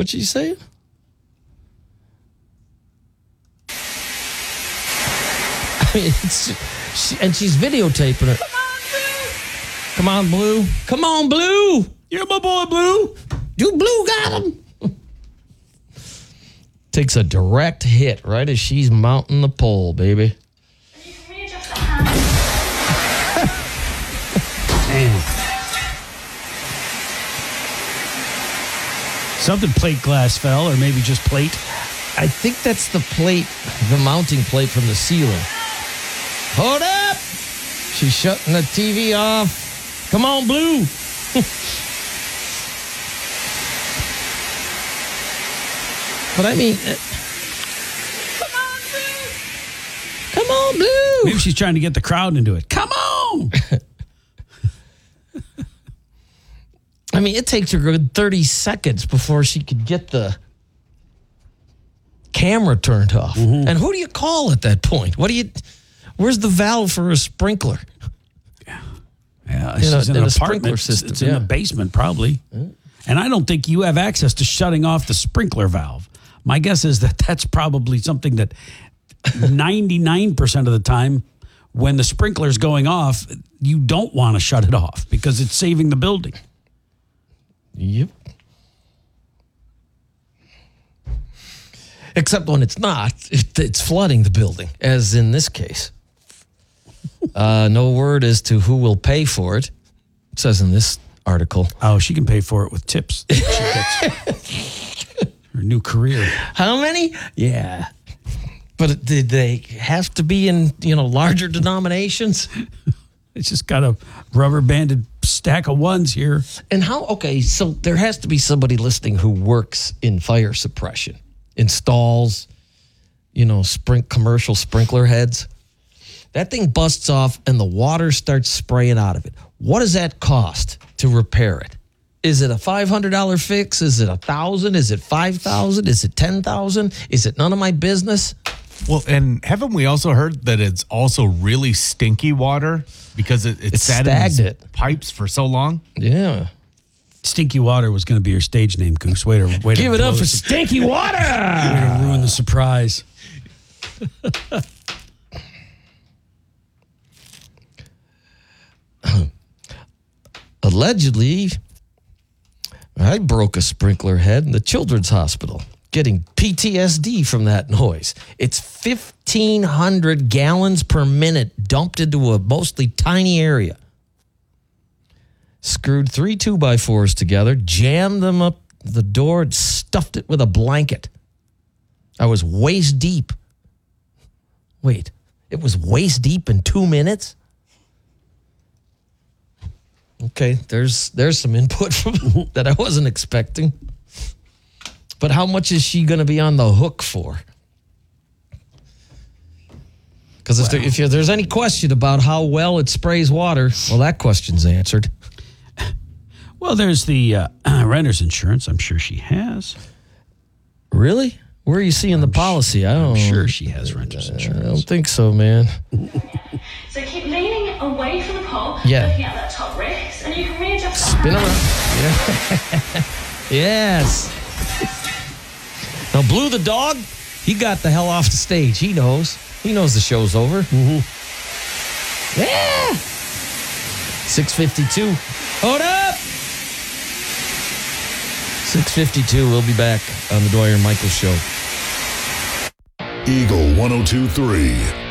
What'd she say? I mean, she's videotaping it. Come on, Blue. Come on, Blue. You're my boy, Blue. You Blue got him. Takes a direct hit right as she's mounting the pole, baby. You can readjust the hand. Man. Something plate glass fell, or maybe just plate. I think that's the plate, the mounting plate from the ceiling. Hold up! She's shutting the TV off. Come on, Blue. But I mean, come on, Blue. Maybe she's trying to get the crowd into it. Come on! I mean, it takes her a good 30 seconds before she could get the camera turned off. Mm-hmm. And who do you call at that point? Where's the valve for a sprinkler? Yeah, she's in an apartment. System. It's in the basement, probably. And I don't think you have access to shutting off the sprinkler valve. My guess is that that's probably something that 99% of the time, when the sprinkler's going off, you don't want to shut it off because it's saving the building. Yep. Except when it's not, it's flooding the building, as in this case. No word as to who will pay for it. It says in this article. Oh, she can pay for it with tips. She gets her new career. How many? Yeah. But did they have to be in, larger denominations? It's just got a rubber banded stack of ones here. And so there has to be somebody listening who works in fire suppression, installs, commercial sprinkler heads. That thing busts off and the water starts spraying out of it. What does that cost to repair it? Is it a $500 fix? Is it $1,000? Is it $5,000? Is it $10,000? Is it none of my business? Well, and haven't we also heard that it's also really stinky water because it's sat stagnant in pipes for so long? Yeah. Stinky Water was going to be your stage name, Goose. Way to give it up for Stinky Water. Way to ruin the surprise. Allegedly, I broke a sprinkler head in the children's hospital, getting PTSD from that noise. It's 1,500 gallons per minute dumped into a mostly tiny area. Screwed 3 2x4s together, jammed them up the door, and stuffed it with a blanket. I was waist deep. Wait, it was waist deep in 2 minutes? Okay, there's some input from that I wasn't expecting. But how much is she going to be on the hook for? Because if there's any question about how well it sprays water, well, that question's answered. Well, there's the renter's insurance. I'm sure she has. Really? Where are you seeing the policy? I'm sure she has renter's insurance. I don't think so, man. So keep leaning away from the pole, Yeah. looking at that top wrist, and you can readjust the Spin hand. around. Yeah. Yes. Now, Blue the dog, he got the hell off the stage. He knows. He knows the show's over. Mm-hmm. Yeah. 6:52. Hold up. 6:52. We'll be back on the Dwyer and Michael Show. Eagle 102.3.